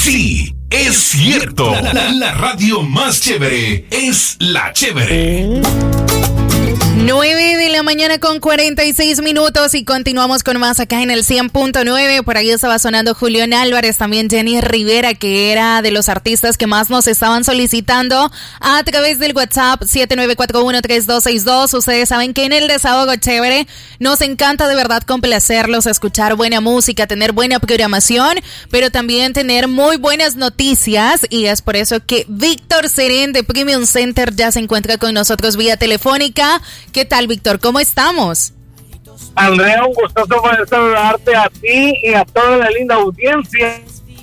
Sí, es cierto. La radio más chévere es La Chévere. 9 de la mañana con 46 minutos y continuamos con más acá en el 100.9. Por ahí estaba sonando Julián Álvarez, también Jenny Rivera, que era de los artistas que más nos estaban solicitando a través del WhatsApp 79413262. Ustedes saben que en el Desahogo Chévere nos encanta de verdad complacerlos, escuchar buena música, tener buena programación, pero también tener muy buenas noticias, y es por eso que Víctor Serén de Premium Center ya se encuentra con nosotros vía telefónica. ¿Qué tal, Víctor? ¿Cómo estamos? Andrea, un gustoso poder saludarte a ti y a toda la linda audiencia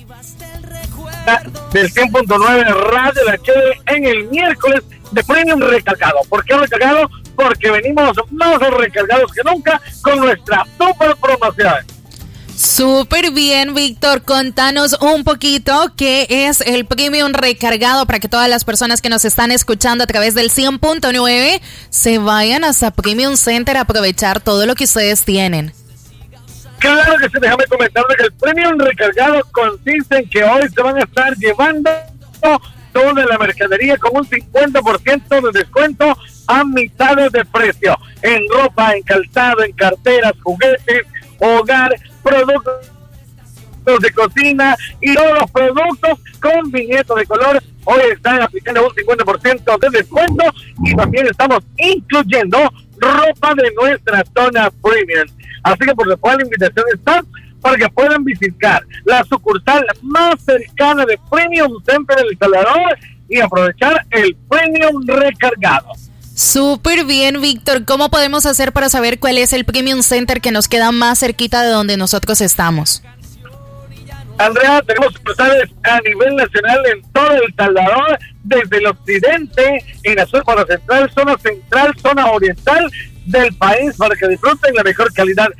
del 100.9 Radio La Chévere en el miércoles de Premium Recargado. ¿Por qué recargado? Porque venimos más recargados que nunca con nuestra super promoción. Súper bien, Víctor. Contanos un poquito qué es el Premium Recargado para que todas las personas que nos están escuchando a través del 100.9 se vayan hasta Premium Center a aprovechar todo lo que ustedes tienen. Claro que sí, déjame comentarles que el Premium Recargado consiste en que hoy se van a estar llevando toda la mercadería con un 50% de descuento a mitad de precio. En ropa, en calzado, en carteras, juguetes, hogar, productos de cocina y todos los productos con viñetas de color. Hoy están aplicando un 50% de descuento y también estamos incluyendo ropa de nuestra zona premium. Así que por lo cual la invitación está para que puedan visitar la sucursal más cercana de Premium Center del Salvador y aprovechar el Premium Recargado. Súper bien, Víctor. ¿Cómo podemos hacer para saber cuál es el Premium Center que nos queda más cerquita de donde nosotros estamos? Andrea, tenemos sucursales a nivel nacional en todo El Salvador, desde el occidente, en la zona central, zona oriental del país, para que disfruten la mejor calidad